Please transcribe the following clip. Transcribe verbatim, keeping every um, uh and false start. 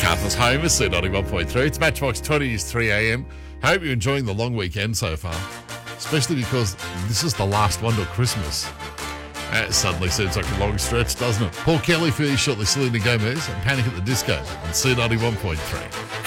Newcastle's home is C ninety-one point three. It's Matchbox twenty's three a.m. Hope you're enjoying the long weekend so far, especially because this is the last one till Christmas. It suddenly seems like a long stretch, doesn't it? Paul Kelly for you shortly, Selena Gomez and Panic at the Disco on C ninety-one point three.